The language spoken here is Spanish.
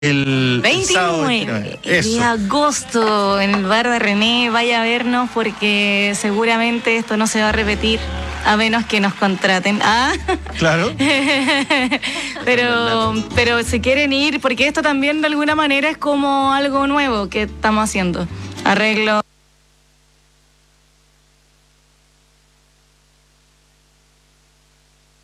el sábado 29 29. Eso. de agosto en el bar de René. Vaya a vernos porque seguramente esto no se va a repetir a menos que nos contraten. Claro. pero si quieren ir, porque esto también de alguna manera es como algo nuevo que estamos haciendo. Arreglo